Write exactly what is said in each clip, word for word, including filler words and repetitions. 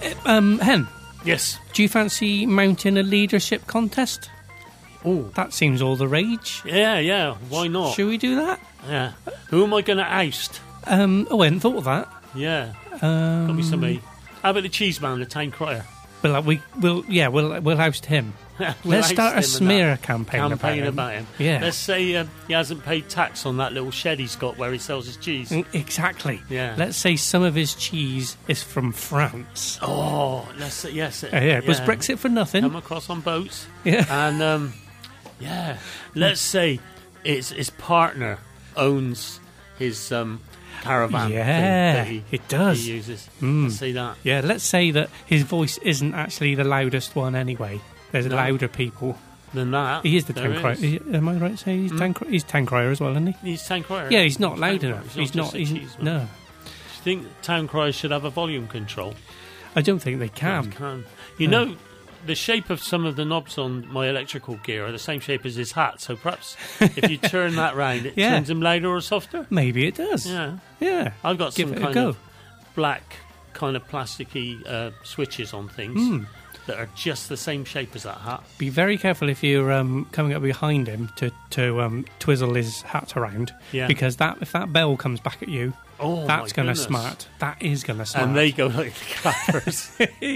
Um, Hen, Yes. do you fancy mounting a leadership contest? Oh, That seems all the rage. yeah, yeah. Why not? Should we do that? Yeah. Who am I going to oust? Um, oh, I hadn't thought of that. Yeah. Um, Got me somebody. How about the cheese man, the town crier? Well, we will. Yeah, we'll we'll oust him. We'll Let's oust start a him and smear that campaign, campaign about him. about him. Yeah. Let's say uh, he hasn't paid tax on that little shed he's got where he sells his cheese. Mm, Exactly. Yeah. Let's say some of his cheese is from France. Oh, let's say, yes. Uh, yeah, was Brexit for nothing? Come across on boats. Yeah. And, um, yeah, let's say it's his partner owns his um, caravan thing Yeah, that he, it does. he uses. Mm. Let's say that. Yeah, let's say that his voice isn't actually the loudest one anyway. There's No. louder people. Then that. He is the there town crier. is. Is- Am I right to say he's, Mm. town, cri- he's town crier as well, isn't he? He's town crier. Yeah, he's not loud town enough. crier. He's not. just a He's, cheese man. no, Do you think town criers should have a volume control? I don't think they can. You can. You No. know, the shape of some of the knobs on my electrical gear are the same shape as his hat, so perhaps if you turn that round, it Yeah. turns him louder or softer. Maybe it does. Yeah. Yeah. I've got Give some it a kind go. of black, kind of plasticky uh, switches on things Mm. that are just the same shape as that hat. Be very careful if you're um, coming up behind him to to um, twizzle his hat around, Yeah. because that if that bell comes back at you, Oh, that's my going to goodness. smart. That is going to smart. And they go like the clappers.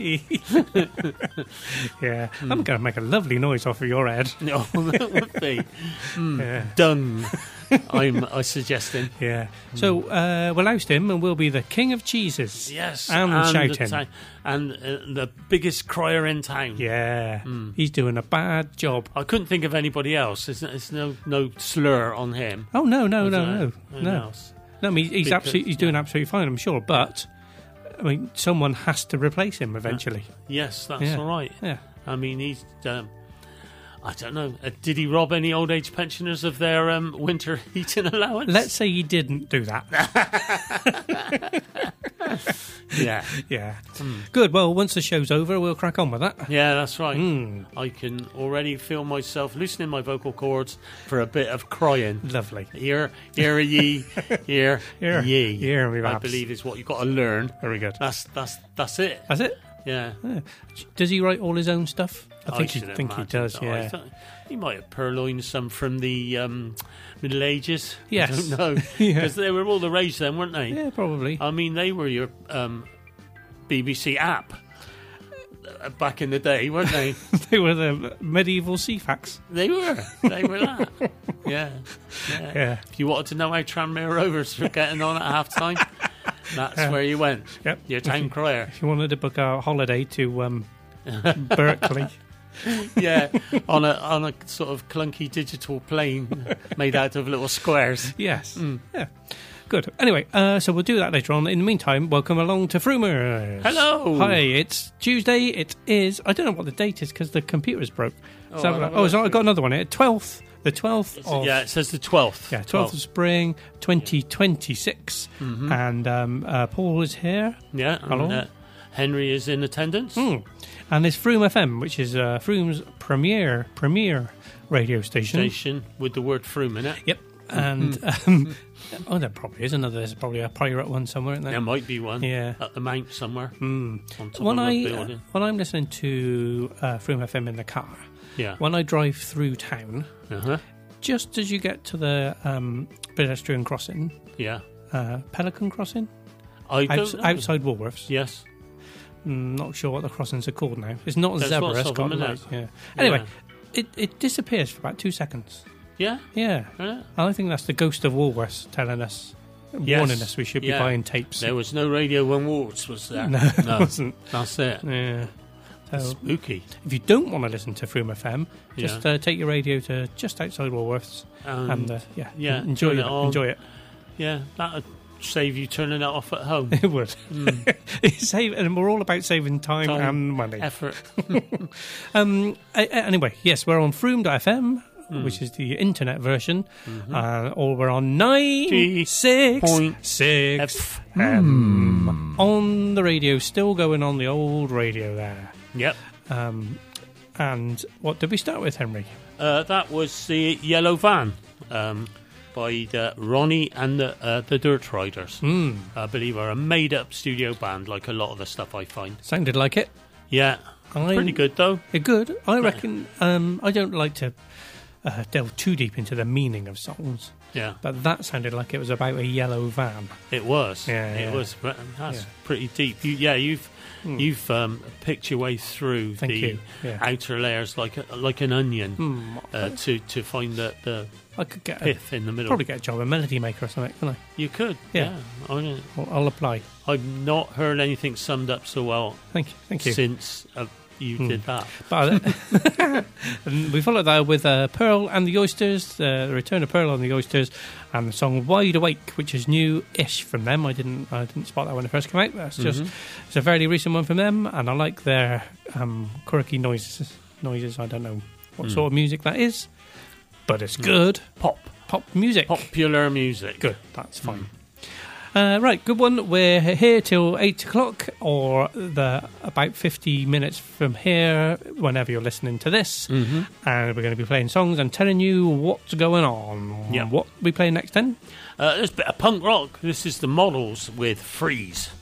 Yeah, I'm going to make a lovely noise off of your head. No, that would be mm, Yeah. dung. I'm I suggesting. Yeah. So uh, we'll oust him, and we'll be the king of cheeses. Yes, And the shouting. town- and uh, the biggest crier in town. Yeah, Mm. he's doing a bad job. I couldn't think of anybody else. There's, there's no no slur on him. Oh no, no, Was no, there no, anything no. else? No, I mean, he's Because- absolutely he's doing absolutely fine, I'm sure. But I mean, someone has to replace him eventually. Yes, that's Yeah. all right. Yeah. I mean, he's. Um, I don't know. Uh, did he rob any old age pensioners of their um, winter heating allowance? Let's say he didn't do that. yeah, Yeah. Hmm. Good. Well, once the show's over, we'll crack on with that. yeah, that's right. Mm, I can already feel myself loosening my vocal cords for a bit of crying. lovely. Here, here ye, here, Here, ye. here, me I babs. believe is what you've got to learn. Very good. That's that's that's it. That's it. Yeah. Yeah. Does he write all his own stuff? I think, he, should think he imagine does, so. I yeah. thought he might have purloined some from the um, Middle Ages. Yes. I don't know. Yeah. Because they were all the rage then, weren't they? Yeah, probably. I mean, they were your um, B B C app uh, back in the day, weren't they? They were the medieval C FAX. They were. They were that. Yeah. yeah. Yeah. If you wanted to know how Tranmere Rovers were getting on at half time, that's Yeah. where you went. Yep. Your town crier. If you wanted to book a holiday to um, Berkeley. Yeah. On a on a sort of clunky digital plane made out of little squares. Yes. Mm. Yeah. Good. Anyway, uh, so we'll do that later on. In the meantime, welcome along to Frumers. Hello. Hi, it's Tuesday. It is, I don't know what the date is because the computer's broke. Oh, So- I'll have a oh, look. so I've got another one here. twelfth. The twelfth of... Yeah, it says the twelfth. Yeah, twelfth of spring, twenty twenty-six. Mhm. And um, uh, Paul is here. Yeah. Hello. And, uh, Henry is in attendance. Mm. And there's Froome F M, which is uh, Froome's premier premier radio station. Station with the word Froome in it. Yep. And um, oh, there probably is another. There's probably a pirate one somewhere in there. There might be one. Yeah. At the mount somewhere. Mm. On top When of I a uh, building. when I'm listening to uh, Froome F M in the car, Yeah. when I drive through town, Uh-huh. just as you get to the um, pedestrian crossing, Yeah. uh, Pelican Crossing, I don't outs- know. outside Woolworths. Yes. Mm, not sure what the crossings are called now. It's not a There's zebra. lots It's of got them, light. isn't Yeah. Anyway, Yeah. it it disappears for about two seconds. Yeah. Yeah. Yeah. I think that's the ghost of Woolworths telling us, Yes. warning us we should be Yeah. buying tapes. There was no radio when Woolworths was there. No, it wasn't. That's it. Yeah. So, Spooky. if you don't want to listen to Froome F M, just Yeah. uh, take your radio to just outside Woolworths Um, and uh, yeah, yeah, enjoy turn it. it on. Enjoy it. Yeah, that would save you turning it off at home. It would. Mm. It's save, and we're all about saving time, Time, and money. Effort. Um. a- a- anyway, yes, we're on Froome dot F M, Mm. which is the internet version, Mhm. uh, or we're on nine six Point six F- M on the radio, still going on the old radio there. Yep. Um, and what did we start with, Henry? Uh, that was the yellow van um, by the Ronnie and the uh, the Dirt Riders. Mm. I believe are a made-up studio band, like a lot of the stuff I find. Sounded like it. Yeah, I'm- pretty good though. They're good. I reckon. Um, I don't like to uh, delve too deep into the meaning of songs, Yeah, but that sounded like it was about a yellow van. it was. Yeah, it yeah. was. That's Yeah. pretty deep. You, yeah, you've Mm. you've um, picked your way through Thank the you. Yeah. outer layers like a, like an onion Hmm. uh, to to find the, the I could get a, pith in the middle. probably get a job at Melody Maker or something, couldn't You could. Yeah. Yeah, I mean, I? I'll, I'll apply. I've not heard anything summed up so well Thank you. Thank you. since uh, you Hmm. did that. But, uh, and we followed that with uh, Pearl and the Oysters, uh, the return of Pearl and the Oysters, and the song "Wide Awake," which is new-ish from them. I didn't, I didn't spot that when it first came out. That's just, Mhm. it's a fairly recent one from them, and I like their um, quirky noises. Noises. I don't know what Mm. sort of music that is, but it's good. Pop. Pop music. Popular music. Good. That's fine. Uh, right, good one. We're here till eight o'clock, or the about fifty minutes from here, whenever you're listening to this. Mm-hmm. And we're going to be playing songs and telling you what's going on. Yeah. What we play next then? Uh, there's a bit of punk rock. This is the Models with Freeze.